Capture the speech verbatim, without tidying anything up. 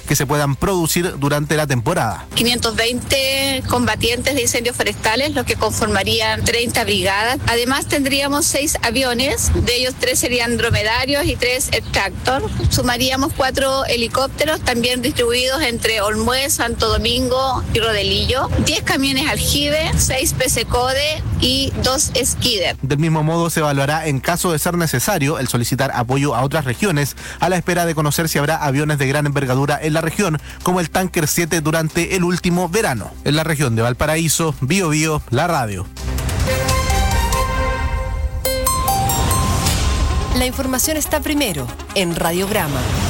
que se puedan producir durante la temporada. quinientos veinte combatientes de incendios forestales, los que conformarían treinta brigadas. Además tendríamos seis aviones, de ellos tres serían dromedarios y tres Tractor. Sumaríamos cuatro helicópteros también distribuidos entre Olmué, Santo Domingo y Rodelillo, diez camiones aljibe, seis P C Code y dos Skidder. Del mismo modo se evaluará en caso de ser necesario el solicitar apoyo a otras regiones a la espera de conocer si habrá aviones de gran envergadura en la región como el Tanker siete durante el último verano. En la región de Valparaíso, Bio Bio, la radio. La información está primero en Radiograma.